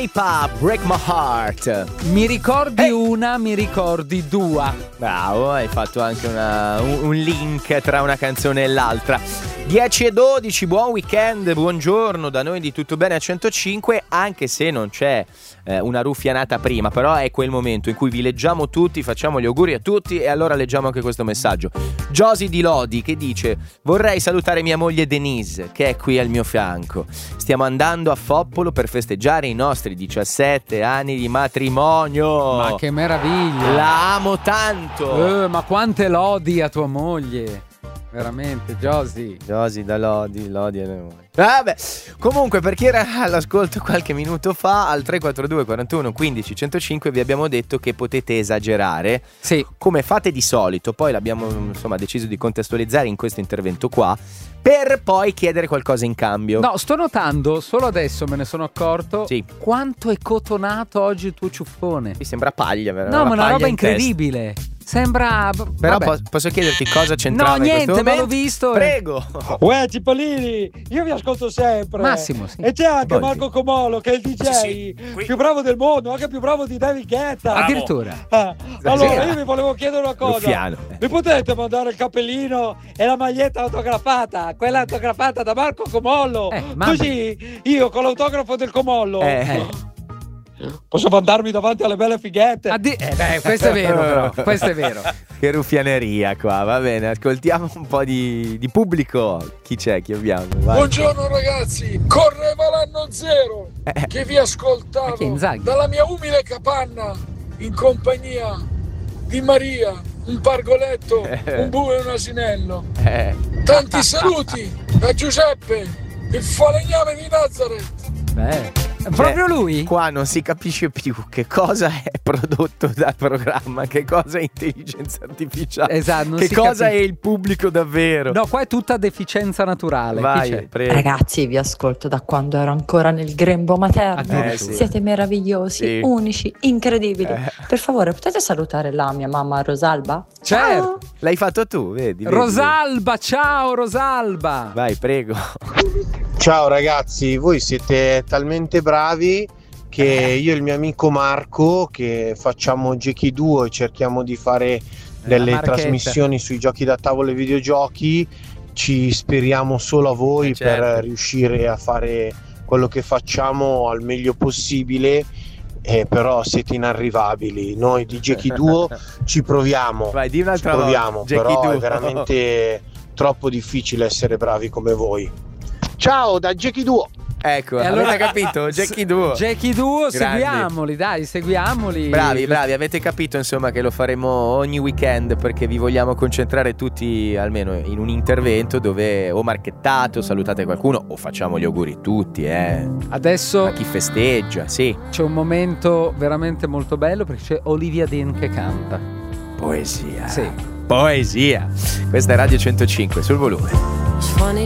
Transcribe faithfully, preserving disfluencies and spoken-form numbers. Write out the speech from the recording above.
Lipa, Break My Heart. Mi ricordi Hey. una, mi ricordi due. Bravo, hai fatto anche una, un, un link tra una canzone e l'altra. dieci e dodici, buon weekend, buongiorno, da noi di Tutto Bene a centocinque, anche se non c'è eh, una ruffianata prima, però è quel momento in cui vi leggiamo tutti, facciamo gli auguri a tutti e allora leggiamo anche questo messaggio. Josie di Lodi che dice: vorrei salutare mia moglie Denise che è qui al mio fianco. Stiamo andando a Foppolo per festeggiare i nostri diciassette anni di matrimonio. Ma che meraviglia. La amo tanto. Eh, ma quante lodi a tua moglie. Veramente, Josie. Josie da Lodi, Lodi e noi. Vabbè, comunque per chi era all'ascolto qualche minuto fa al tre quattro due quarantuno quindici centocinque vi abbiamo detto che potete esagerare, sì, come fate di solito. Poi l'abbiamo insomma deciso di contestualizzare in questo intervento qua per poi chiedere qualcosa in cambio. No, sto notando, solo adesso me ne sono accorto, sì, quanto è cotonato oggi il tuo ciuffone. Mi sembra paglia, vero? No, ma una roba in incredibile. Sembra. Però Vabbè. po- posso chiederti cosa c'entrava No, in niente, questo ma momento? l'ho visto. Prego. Uè, Cipollini, io vi ascolto sempre. Massimo, sì. E c'è anche Volti. Marco Comolo, che è il D J Sì, qui- più bravo del mondo, anche più bravo di David Guetta. Bravo. Addirittura. Ah, allora, Stasera. io vi volevo chiedere una cosa. Ruffiano. Mi potete mandare il cappellino e la maglietta autografata, quella autografata da Marco Comollo? Eh, mandi. Così io con l'autografo del Comollo Eh. posso mandarmi davanti alle belle fighette. Addi- eh, beh, questo è vero, però. Questo è vero. Che ruffianeria qua, va bene, ascoltiamo un po' di, di pubblico. Chi c'è? Chi abbiamo? Vai. Buongiorno ragazzi, correva l'anno zero Eh. che vi Ma chi è ascoltavo Inzaghi? dalla mia umile capanna in compagnia di Maria, un pargoletto, Eh. un bue e un asinello. Eh, Tanti saluti da Giuseppe, il falegname di Nazareth. Beh, proprio lui? qua non si capisce più che cosa è prodotto dal programma, che cosa è intelligenza artificiale, Esatto, non che si cosa capisce. è il pubblico davvero. No, qua è tutta deficienza naturale. Chi Vai, c'è? prego. Ragazzi, vi ascolto da quando ero ancora nel grembo materno. Eh, sì. Siete meravigliosi, Sì. unici, incredibili. Eh. Per favore, potete salutare la mia mamma Rosalba? Certo. L'hai fatto tu, vedi? vedi, Rosalba, ciao Rosalba. vedi. Vai, prego. Ciao ragazzi, voi siete talmente bravi che io e il mio amico Marco, che facciamo Gechi Duo e cerchiamo di fare delle marchetta. trasmissioni sui giochi da tavolo e videogiochi, ci ispiriamo solo a voi Eh, certo. per riuscire a fare quello che facciamo al meglio possibile. Eh, però siete inarrivabili. Noi di Gechi Duo ci proviamo, Vai, di ci un'altra proviamo, volta. Gechi però Duo. è veramente troppo difficile essere bravi come voi. Ciao da Gechi Duo. Ecco, E allora- avete capito? Jackie Duo. Jackie Duo, Grandi. seguiamoli, dai, seguiamoli. Bravi, bravi, avete capito insomma che lo faremo ogni weekend perché vi vogliamo concentrare tutti almeno in un intervento dove o marchettato, salutate qualcuno o facciamo gli auguri tutti, eh. Adesso A chi festeggia, sì. c'è un momento veramente molto bello perché c'è Olivia Dean che canta. Poesia. Sì. Poesia. Questa è Radio centocinque sul volume.